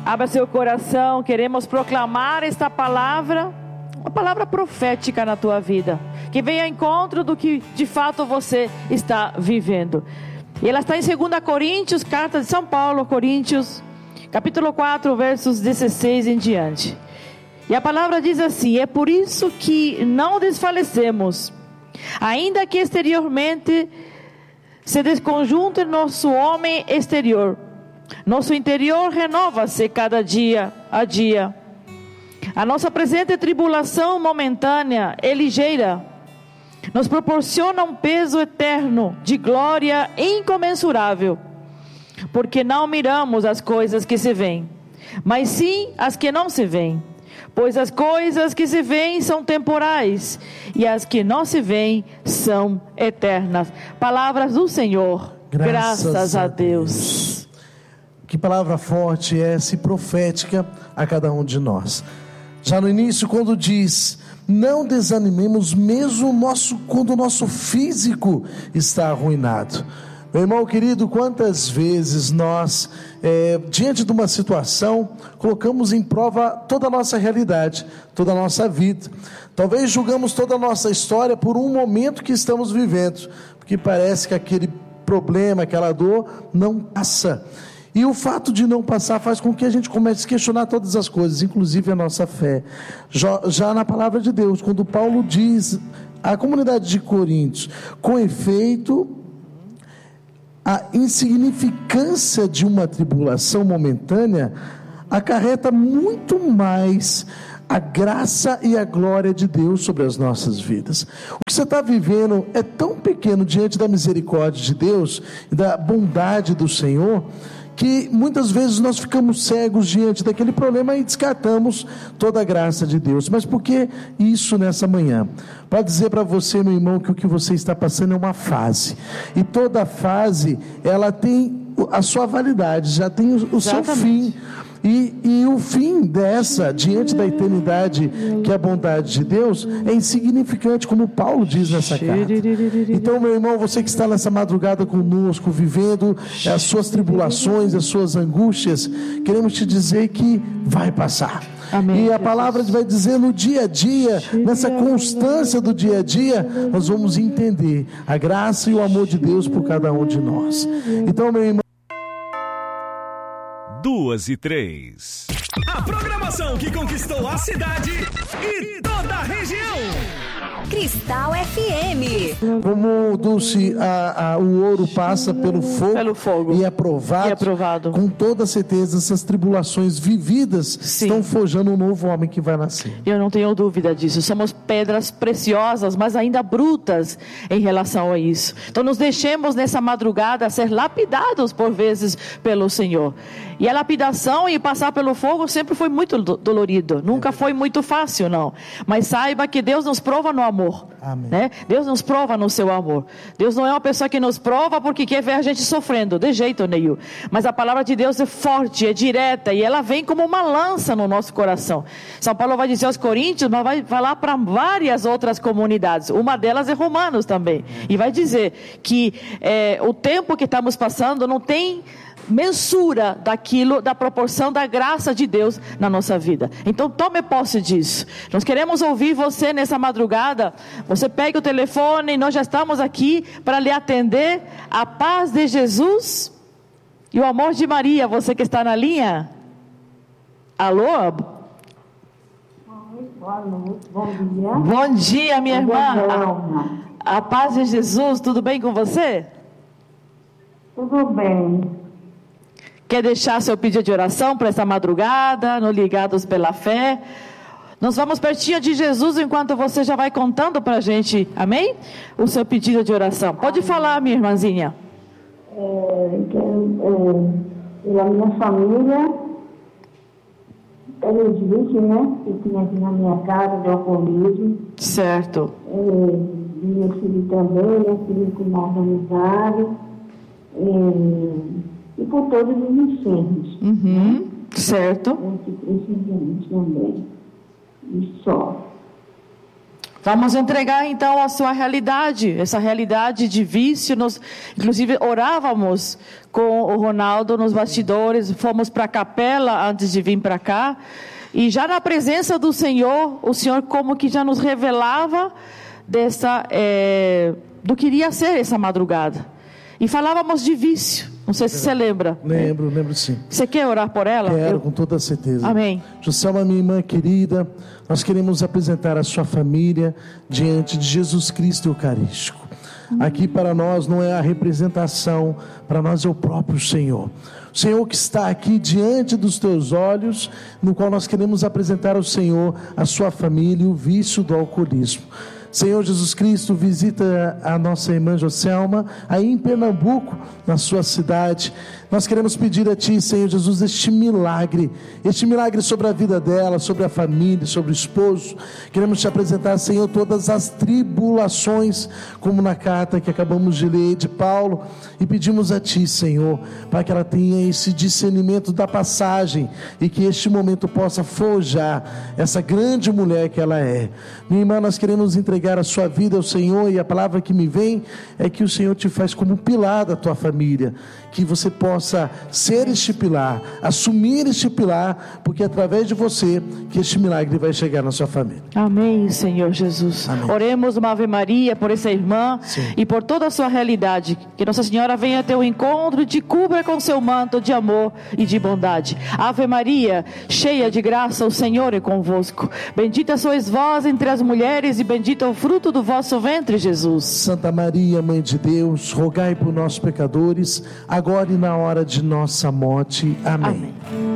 Abra seu coração, queremos proclamar esta palavra, uma palavra profética na tua vida, que venha ao encontro do que de fato você está vivendo. E ela está em 2 Coríntios, carta de São Paulo, Coríntios, capítulo 4, versos 16 em diante. E a palavra diz assim: é por isso que não desfalecemos, ainda que exteriormente se desconjunte nosso homem exterior, nosso interior renova-se cada dia a dia. A nossa presente tribulação momentânea e ligeira nos proporciona um peso eterno de glória incomensurável, porque não miramos as coisas que se veem, mas sim as que não se veem. Pois as coisas que se veem são temporais, e as que não se veem são eternas. Palavras do Senhor. Graças a Deus. Que palavra forte essa e profética a cada um de nós. Já no início, quando diz: não desanimemos mesmo quando o nosso físico está arruinado. Meu irmão querido, quantas vezes nós, diante de uma situação, colocamos em prova toda a nossa realidade, toda a nossa vida. Talvez julgamos toda a nossa história por um momento que estamos vivendo, porque parece que aquele problema, aquela dor não passa. E o fato de não passar faz com que a gente comece a questionar todas as coisas, inclusive a nossa fé. Já na palavra de Deus, quando Paulo diz à comunidade de Coríntios: com efeito, a insignificância de uma tribulação momentânea acarreta muito mais a graça e a glória de Deus sobre as nossas vidas. O que você está vivendo é tão pequeno diante da misericórdia de Deus e da bondade do Senhor, que muitas vezes nós ficamos cegos diante daquele problema e descartamos toda a graça de Deus. Mas por que isso nessa manhã? Para dizer para você, meu irmão, que o que você está passando é uma fase, e toda fase ela tem a sua validade, já tem o seu fim. E o fim dessa, diante da eternidade, que é a bondade de Deus, é insignificante, como Paulo diz nessa carta. Então, meu irmão, você que está nessa madrugada conosco, vivendo as suas tribulações, as suas angústias, queremos te dizer que vai passar. Amém. E a palavra vai dizer no dia a dia, nessa constância do dia a dia, nós vamos entender a graça e o amor de Deus por cada um de nós. Então, meu irmão, 2:03. A programação que conquistou a cidade e toda a região. Cristal FM. Como Dulce, o ouro passa pelo fogo e é provado. Com toda certeza, essas tribulações vividas estão forjando um novo homem que vai nascer. Eu não tenho dúvida disso. Somos pedras preciosas, mas ainda brutas em relação a isso. Então nos deixemos nessa madrugada ser lapidados por vezes pelo Senhor. E a lapidação e passar pelo fogo sempre foi muito dolorido. Nunca foi muito fácil, não. Mas saiba que Deus nos prova no amor. Amém. Né? Deus nos prova no seu amor. Deus não é uma pessoa que nos prova porque quer ver a gente sofrendo, de jeito nenhum. Mas a palavra de Deus é forte, é direta, e ela vem como uma lança no nosso coração. São Paulo vai dizer aos Coríntios, mas vai falar para várias outras comunidades. Uma delas é Romanos também. E vai dizer que o tempo que estamos passando não tem mensura daquilo, da proporção da graça de Deus na nossa vida. Então tome posse disso. Nós queremos ouvir você nessa madrugada. Você pega o telefone, nós já estamos aqui para lhe atender. A paz de Jesus e o amor de Maria. Você que está na linha, alô? Bom dia. Bom dia, minha irmã. A paz de Jesus, tudo bem com você? Tudo bem. Quer deixar seu pedido de oração para essa madrugada, no Ligados pela Fé? Nós vamos pertinho de Jesus enquanto você já vai contando para a gente, amém? O seu pedido de oração. Pode falar, minha irmãzinha. Pela minha família, pelo vício, né? Que tinha aqui na minha casa, do alcoolismo. Certo. Meu filho também, meu filho com má amizade. E por todos os enfermos. Né? Certo. Que precisamos também. E só. Vamos entregar então a sua realidade, essa realidade de vício. Inclusive orávamos com o Ronaldo nos bastidores, fomos para a capela antes de vir para cá, e já na presença do Senhor, o Senhor como que já nos revelava do que iria ser essa madrugada. E falávamos de vício. Não sei se você lembra. Lembro sim. Você quer orar por ela? Quero, com toda certeza. Amém. Joselma, minha irmã querida, nós queremos apresentar a sua família diante de Jesus Cristo Eucarístico. Aqui para nós não é a representação, para nós é o próprio Senhor. O Senhor que está aqui diante dos teus olhos, no qual nós queremos apresentar ao Senhor a sua família e o vício do alcoolismo. Senhor Jesus Cristo, visita a nossa irmã Joselma aí em Pernambuco, na sua cidade. Nós queremos pedir a Ti, Senhor Jesus, este milagre sobre a vida dela, sobre a família, sobre o esposo. Queremos Te apresentar, Senhor, todas as tribulações, como na carta que acabamos de ler de Paulo, e pedimos a Ti, Senhor, para que ela tenha esse discernimento da passagem e que este momento possa forjar essa grande mulher que ela é. Minha irmã, nós queremos entregar a sua vida ao Senhor, e a palavra que me vem é que o Senhor te faz como pilar da tua família, que você possa ser este pilar, assumir este pilar, porque é através de você que este milagre vai chegar na sua família. Amém, Senhor Jesus. Amém. Oremos uma Ave Maria por essa irmã. Sim. E por toda a sua realidade, que Nossa Senhora venha ter um encontro e te cubra com seu manto de amor e de bondade. Ave Maria, cheia de graça, o Senhor é convosco. Bendita sois vós entre as mulheres, e bendito é o fruto do vosso ventre, Jesus. Santa Maria, Mãe de Deus, rogai por nós pecadores, agora e na hora de nossa morte. Amém. Amém.